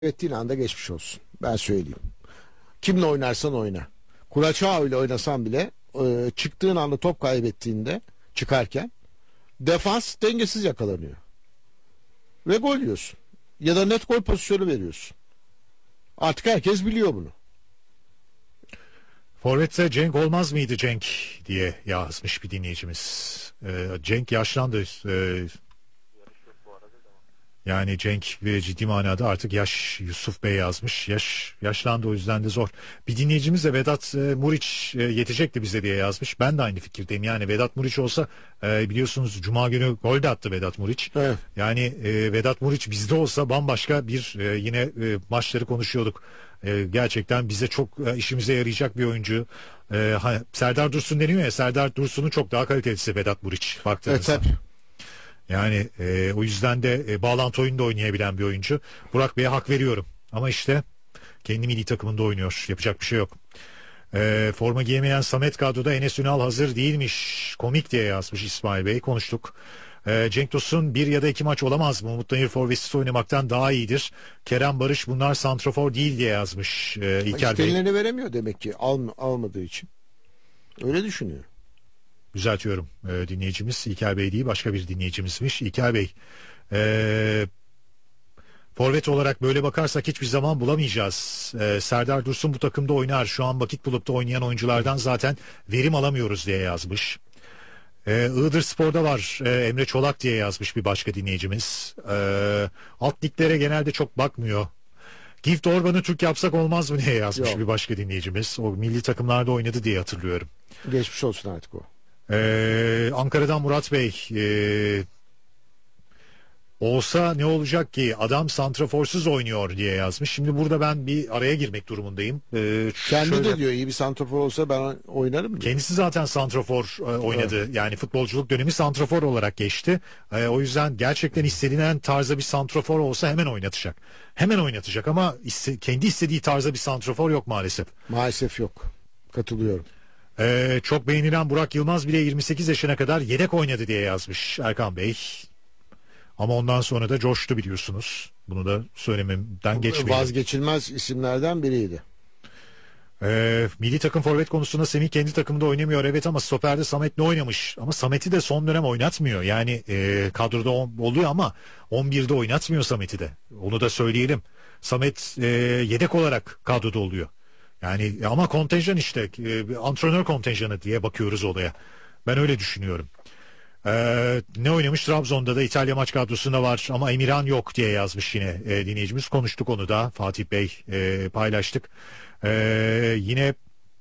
ettiğin anda geçmiş olsun. Ben söyleyeyim. Kimle oynarsan oyna. Kuraçao ile oynasan bile çıktığın anda top kaybettiğinde çıkarken defans dengesiz yakalanıyor. Ve gol yiyorsun. Ya da net gol pozisyonu veriyorsun. Artık herkes biliyor bunu. Forvet'te Cenk olmaz mıydı Cenk diye yazmış bir dinleyicimiz. Cenk yaşlandı. Yani Cenk ve ciddi manada artık Yusuf Bey yazmış. Yaşlandı, o yüzden de zor. Bir dinleyicimiz de Vedat Muriç yetecekti bize diye yazmış. Ben de aynı fikirdeyim. Yani Vedat Muriç olsa biliyorsunuz Cuma günü gol de attı Vedat Muriç. Evet. Yani Vedat Muriç bizde olsa bambaşka bir yine maçları konuşuyorduk. Gerçekten bize çok işimize yarayacak bir oyuncu. Serdar Dursun deniyor ya, Serdar Dursun'un çok daha kalitelisi Vedat Muriç baktığınızda. Evet, tabii. Yani o yüzden de bağlantı oyunu da oynayabilen bir oyuncu. Burak Bey'e hak veriyorum. Ama işte kendi milli takımında oynuyor. Yapacak bir şey yok. Forma giyemeyen Samet kadroda, Enes Ünal hazır değilmiş. Komik diye yazmış İsmail Bey. Konuştuk. Cenk Tosun bir ya da iki maç olamaz mı? Umut Nayır forvetsiz oynamaktan daha iyidir. Kerem Barış bunlar santrafor değil diye yazmış İlker Bey. İstenileni veremiyor demek ki almadığı için. Öyle düşünüyor. Düzeltiyorum, dinleyicimiz İlker Bey değil, başka bir dinleyicimizmiş. İlker Bey, forvet olarak böyle bakarsak hiçbir zaman bulamayacağız. Serdar Dursun bu takımda oynar. Şu an vakit bulup da oynayan oyunculardan zaten verim alamıyoruz diye yazmış. Iğdır Spor'da var Emre Çolak diye yazmış bir başka dinleyicimiz. Alt liglere genelde çok bakmıyor. Gift Orban'ı Türk yapsak olmaz mı diye yazmış Yok. bir başka dinleyicimiz. O milli takımlarda oynadı diye hatırlıyorum. Geçmiş olsun artık o. Ankara'dan Murat Bey, olsa ne olacak ki, adam santraforsuz oynuyor diye yazmış. Şimdi burada ben bir araya girmek durumundayım. Kendi de diyor iyi bir santrafor olsa ben oynarım diyor. Kendisi zaten santrafor oynadı. Evet. Yani futbolculuk dönemi santrafor olarak geçti. O yüzden gerçekten istenilen tarzda bir santrafor olsa hemen oynatacak. Hemen oynatacak ama kendi istediği tarzda bir santrafor yok maalesef. Maalesef yok. Katılıyorum. Çok beğenilen Burak Yılmaz bile 28 yaşına kadar yedek oynadı diye yazmış Erkan Bey. Ama ondan sonra da coştu biliyorsunuz. Bunu da söylememden geçmeyelim. Vazgeçilmez isimlerden biriydi. Milli takım forvet konusunda Semih kendi takımında oynamıyor evet, ama stoperde Samet ne oynamış? Ama Samet'i de son dönem oynatmıyor. Yani kadroda oluyor ama 11'de oynatmıyor Samet'i de. Onu da söyleyelim. Samet yedek olarak kadroda oluyor. Yani ama kontenjan işte antrenör kontenjanı diye bakıyoruz olaya. Ben öyle düşünüyorum. Ne oynamış? Trabzon'da da İtalya maç kadrosunda var ama Emirhan yok diye yazmış yine dinleyicimiz. Konuştuk onu da, Fatih Bey paylaştık. Yine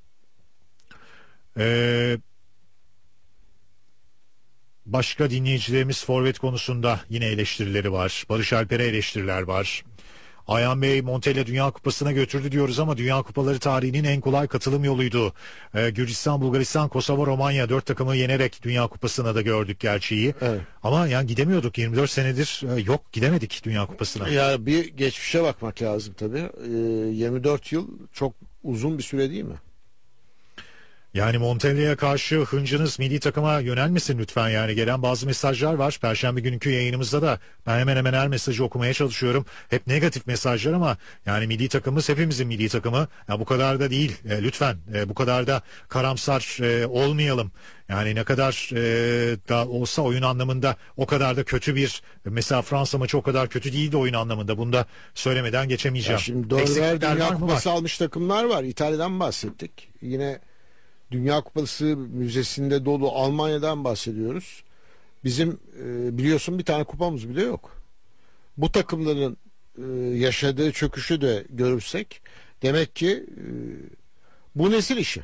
başka dinleyicilerimiz forvet konusunda yine eleştirileri var. Barış Alper'e eleştiriler var. Ayhan Bey Montella Dünya Kupası'na götürdü diyoruz ama Dünya Kupaları tarihinin en kolay katılım yoluydu. Gürcistan, Bulgaristan, Kosova, Romanya 4 takımı yenerek Dünya Kupası'na da gördük gerçeği. Evet. Ama yani gidemiyorduk, 24 senedir yok, gidemedik Dünya Kupası'na. Ya bir geçmişe bakmak lazım tabii. 24 yıl çok uzun bir süre değil mi? Yani Montella'ya karşı hıncınız milli takıma yönelmesin lütfen. Yani gelen bazı mesajlar var. Perşembe günkü yayınımızda da ben hemen hemen her mesajı okumaya çalışıyorum. Hep negatif mesajlar ama yani milli takımımız hepimizin milli takımı. Ya bu kadar da değil. Lütfen bu kadar da karamsar olmayalım. Yani ne kadar da olsa oyun anlamında o kadar da kötü bir, mesela Fransa maçı o kadar kötü değildi oyun anlamında. Bunu da söylemeden geçemeyeceğim. Ya şimdi Dörver Dünya Kupası almış takımlar var. İtalya'dan bahsettik. Yine Dünya Kupası müzesinde dolu Almanya'dan bahsediyoruz. Bizim biliyorsun bir tane kupamız bile yok. Bu takımların yaşadığı çöküşü de görürsek demek ki bu nesil işi.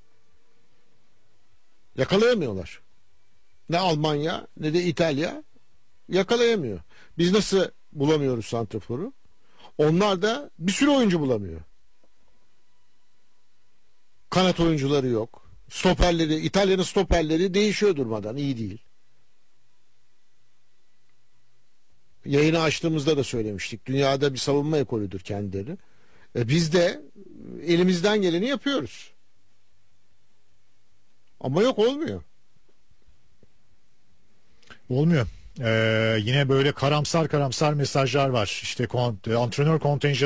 Yakalayamıyorlar. Ne Almanya ne de İtalya yakalayamıyor. Biz nasıl bulamıyoruz santraforu? Onlar da bir sürü oyuncu bulamıyor. Kanat oyuncuları yok. Stoperleri, İtalya'nın stoperleri değişiyor durmadan. İyi değil. Yayını açtığımızda da söylemiştik. Dünyada bir savunma ekolüdür kendileri. Biz de elimizden geleni yapıyoruz. Ama yok, olmuyor. Olmuyor. Yine böyle karamsar mesajlar var. İşte antrenör kontenjanı